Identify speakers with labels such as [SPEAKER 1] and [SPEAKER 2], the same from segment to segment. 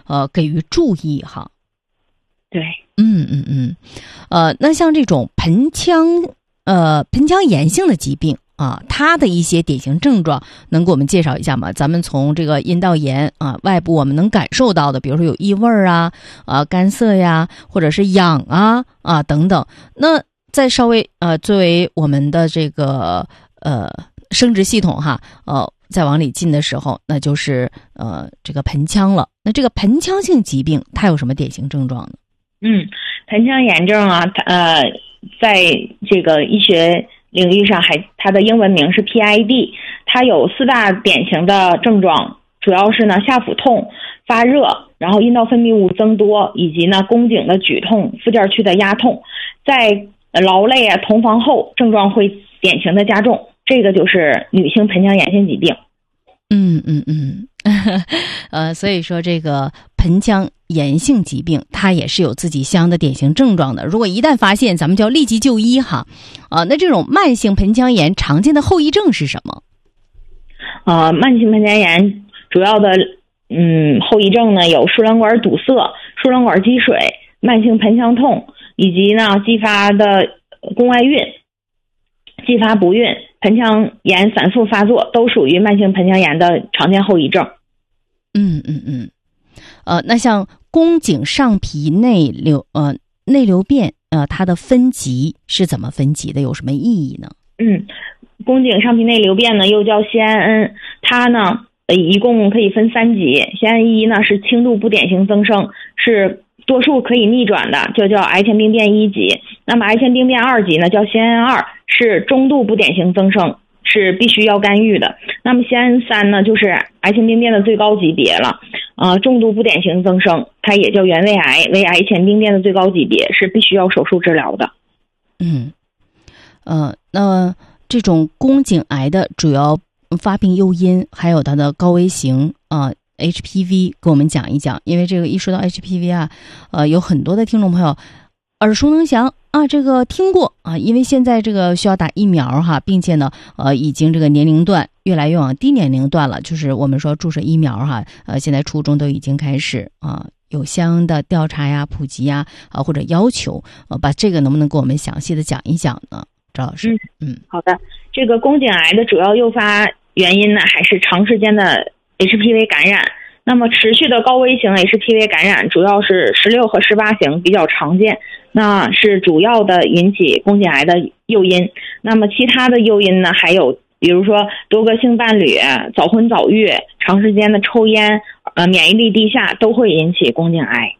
[SPEAKER 1] 给予注意哈。
[SPEAKER 2] 对，
[SPEAKER 1] 那像这种盆腔炎性的疾病啊，它的一些典型症状能给我们介绍一下吗？咱们从这个阴道炎啊，外部我们能感受到的，比如说有异味啊、干涩呀，或者是痒啊等等。那再稍微作为我们的这个生殖系统哈，再往里进的时候，那就是这个盆腔了。那这个盆腔性疾病它有什么典型症状呢？
[SPEAKER 2] 盆腔炎症啊，在这个医学领域上它的英文名是 PID， 它有4大典型的症状，主要是呢下腹痛、发热，然后阴道分泌物增多，以及呢宫颈的举痛、附件区的压痛，在劳累同房后症状会典型的加重，这个就是女性盆腔炎性疾病。
[SPEAKER 1] 所以说这个盆腔炎性疾病它也是有自己相应的典型症状的，如果一旦发现咱们就要立即就医哈。那这种慢性盆腔炎常见的后遗症是什么？
[SPEAKER 2] 慢性盆腔炎主要的后遗症呢有输卵管堵塞、输卵管积水、慢性盆腔痛，以及呢继发的宫外孕、继发不孕、盆腔炎反复发作，都属于慢性盆腔炎的常见后遗症。
[SPEAKER 1] 那像宫颈上皮内瘤变它的分级是怎么分级的？有什么意义呢？
[SPEAKER 2] 宫颈上皮内瘤变呢又叫 CIN， 它呢一共可以分3级。CIN1 呢是轻度不典型增生，是多数可以逆转的，就叫癌前病变1级。那么癌前病变2级呢叫 CIN2， 是中度不典型增生，是必须要干预的。那么 CIN3 呢就是癌前病变的最高级别了，重度不典型增生，它也叫原位癌，为癌前病变的最高级别，是必须要手术治疗的。
[SPEAKER 1] 那这种宫颈癌的主要发病诱因还有它的高危型HPV 给我们讲一讲，因为这个一说到 HPV 有很多的听众朋友耳熟能详这个听过因为现在这个需要打疫苗哈，并且呢已经这个年龄段越来越往低年龄段了，就是我们说注射疫苗哈，现在初中都已经开始有相应的调查呀、普及呀或者要求，把这个能不能给我们详细的讲一讲呢？赵老师。
[SPEAKER 2] 好的。这个宫颈癌的主要诱发原因呢还是长时间的 HPV 感染。那么持续的高危型 HPV 感染主要是16和18型比较常见，那是主要的引起宫颈癌的诱因。那么其他的诱因呢还有比如说多个性伴侣、早婚早育、长时间的抽烟、免疫力低下都会引起宫颈癌。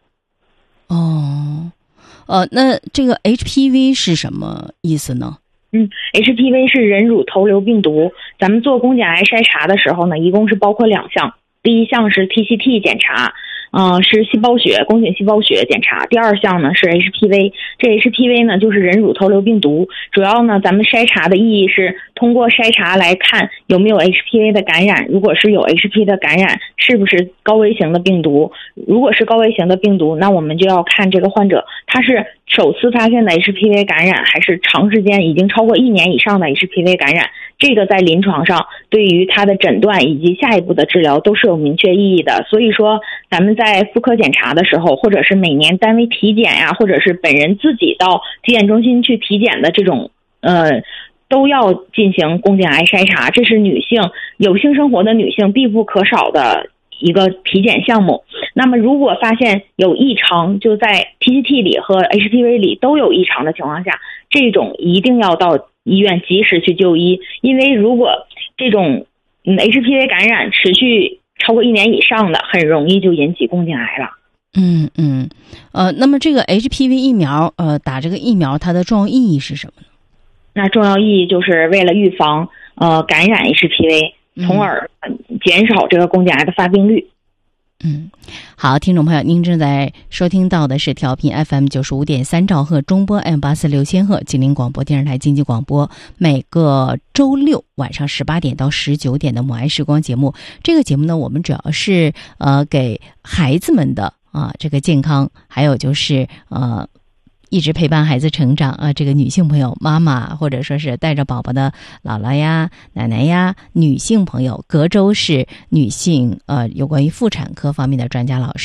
[SPEAKER 1] 那这个 HPV 是什么意思呢
[SPEAKER 2] ？HPV 是人乳头瘤病毒。咱们做宫颈癌筛查的时候呢，一共是包括2项。第一项是 TCT 检查，是细胞学、宫颈细胞学检查。第2项呢是 HPV， 这 HPV 呢就是人乳头瘤病毒。主要呢咱们筛查的意义是通过筛查来看有没有 HPV 的感染，如果是有 HPV 的感染，是不是高危型的病毒。如果是高危型的病毒，那我们就要看这个患者他是首次发现的 HPV 感染，还是长时间已经超过1年以上的 HPV 感染。这个在临床上对于他的诊断以及下一步的治疗都是有明确意义的。所以说咱们在妇科检查的时候，或者是每年单位体检呀，或者是本人自己到体检中心去体检的这种都要进行宫颈癌筛查，这是女性有性生活的女性必不可少的一个体检项目。那么如果发现有异常，就在 TCT 里和 HPV 里都有异常的情况下，这种一定要到医院及时去就医。因为如果这种HPV 感染持续超过1年以上的，很容易就引起宫颈癌了。
[SPEAKER 1] 那么这个 HPV 疫苗打这个疫苗它的重要意义是什么呢？
[SPEAKER 2] 那重要意义就是为了预防感染 HPV，从而减少这个宫颈癌的发病率。
[SPEAKER 1] 好，听众朋友，您正在收听到的是调频 FM 95.3兆赫中波 M846千赫吉林广播电视台经济广播，每个周六晚上18点到19点的母爱时光节目。这个节目呢，我们主要是给孩子们的这个健康，还有就是一直陪伴孩子成长这个女性朋友、妈妈或者说是带着宝宝的姥姥呀、奶奶呀，女性朋友，隔周是女性有关于妇产科方面的专家老师。